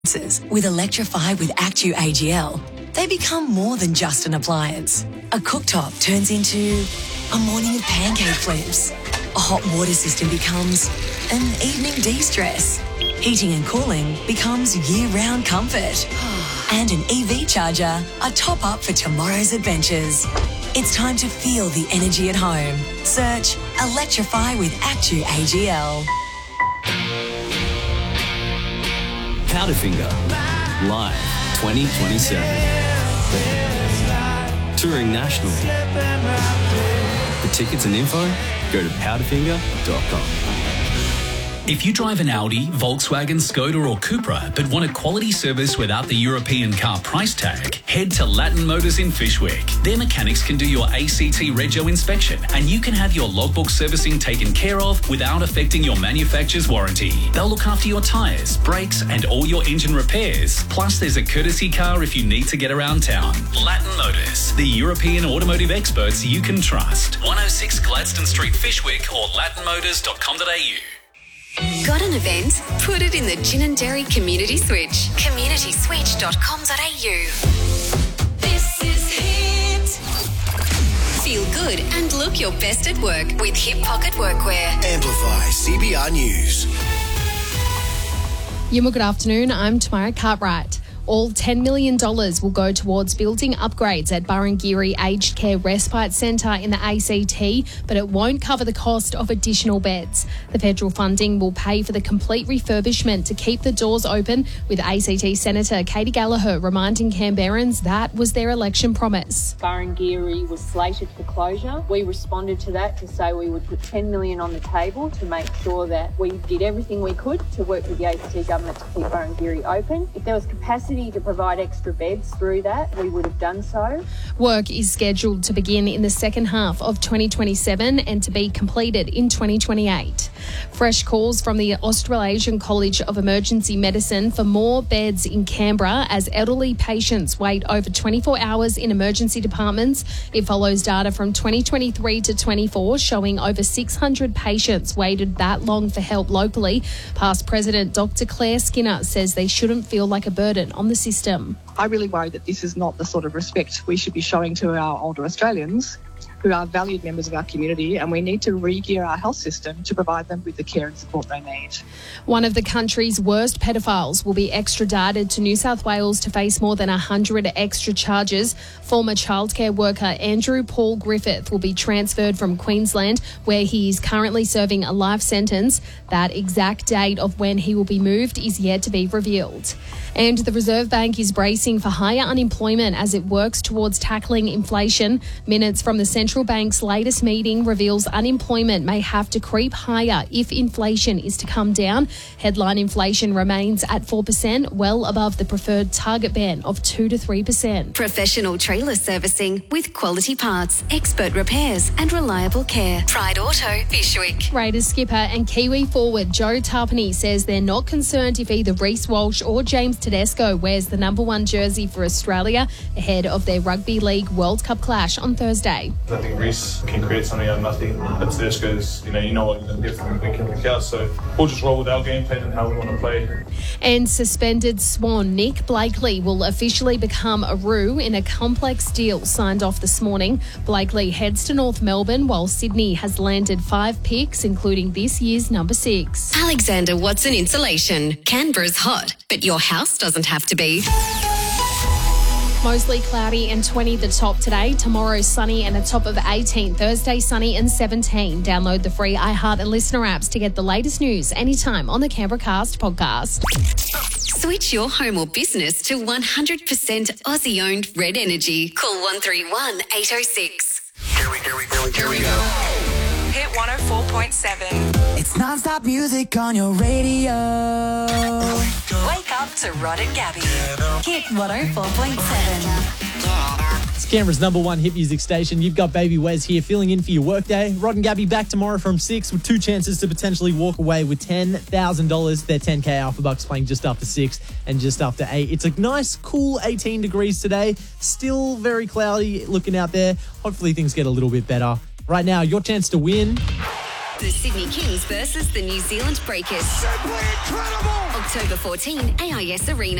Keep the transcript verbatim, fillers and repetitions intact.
With Electrify with Actu A G L, they become more than just an appliance. A cooktop turns into a morning of pancake flips. A hot water system becomes an evening de-stress. Heating and cooling becomes year-round comfort. And an E V charger, a top-up for tomorrow's adventures. It's time to feel the energy at home. Search Electrify with Actu A G L. Powderfinger, live twenty twenty-seven. Touring nationally. For tickets and info, go to powderfinger dot com. If you drive an Audi, Volkswagen, Skoda or Cupra but want a quality service without the European car price tag, head to Latin Motors in Fyshwick. Their mechanics can do your A C T Rego inspection and you can have your logbook servicing taken care of without affecting your manufacturer's warranty. They'll look after your tyres, brakes and all your engine repairs. Plus there's a courtesy car if you need to get around town. Latin Motors, the European automotive experts you can trust. one oh six Gladstone Street, Fyshwick or latin motors dot com dot a u. Got an event? Put it in the Ginninderry Community Switch. community switch dot com dot a u. This is Hit. Feel good and look your best at work with Hip Pocket Workwear. Amplify C B R News. Yuma, good afternoon. I'm Tamara Cartwright. All ten million dollars will go towards building upgrades at Burrangiri Aged Care Respite Centre in the A C T, but it won't cover the cost of additional beds. The federal funding will pay for the complete refurbishment to keep the doors open, with A C T Senator Katie Gallagher reminding Canberrans that was their election promise. Burrangiri was slated for closure. We responded to that to say we would put ten million dollars on the table to make sure that we did everything we could to work with the A C T government to keep Burrangiri open. If there was capacity to provide extra beds through that, we would have done so. Work is scheduled to begin in the second half of twenty twenty-seven and to be completed in twenty twenty-eight. Fresh calls from the Australasian College of Emergency Medicine for more beds in Canberra as elderly patients wait over twenty-four hours in emergency departments. It follows data from twenty twenty-three to twenty-four showing over six hundred patients waited that long for help locally. Past President Doctor Claire Skinner says they shouldn't feel like a burden on the system. I really worry that this is not the sort of respect we should be showing to our older Australians who are valued members of our community, and we need to re-gear our health system to provide them with the care and support they need. One of the country's worst pedophiles will be extradited to New South Wales to face more than one hundred extra charges. Former childcare worker Andrew Paul Griffith will be transferred from Queensland, where he is currently serving a life sentence. That exact date of when he will be moved is yet to be revealed. And the Reserve Bank is bracing for higher unemployment as it works towards tackling inflation. Minutes from the central bank's latest meeting reveals unemployment may have to creep higher if inflation is to come down. Headline inflation remains at four percent, well above the preferred target band of two to three percent. Professional trailer servicing with quality parts, expert repairs and reliable care. Pride Auto, Fyshwick. Raiders skipper and Kiwi forward Joe Tarpany says they're not concerned if either Reece Walsh or James Tedesco wears the number one jersey for Australia ahead of their Rugby League World Cup clash on Thursday. I think Reece can create something out of nothing. But Tedesco's, you know, you know what you're going to get from week in, week out. So we'll just roll with our game plan and how we want to play. And suspended Swan Nick Blakely will officially become a Roo in a complex deal signed off this morning. Blakely heads to North Melbourne while Sydney has landed five picks, including this year's number six. Alexander Watson Insulation. Canberra's hot, but your house doesn't have to be. Mostly cloudy and twenty the top today. Tomorrow sunny and a top of eighteen. Thursday sunny and seventeen. Download the free iHeart and Listener apps to get the latest news anytime on the Canberra Cast podcast. Switch your home or business to one hundred percent Aussie-owned Red Energy. Call one three one, eight oh six. Here we, here we, here we, here we go. Hit one oh four point seven. It's non-stop music on your radio. Wake up to Rod and Gabby. Hit one oh four point seven. It's Canberra's number one hit music station. You've got Baby Wes here filling in for your workday. Rod and Gabby back tomorrow from six with two chances to potentially walk away with ten thousand dollars. They're ten K Alpha Bucks playing just after six and just after eight. It's a nice, cool eighteen degrees today. Still very cloudy looking out there. Hopefully things get a little bit better. Right now, your chance to win The Sydney Kings versus the New Zealand Breakers. Simply incredible! October fourteenth, A I S Arena.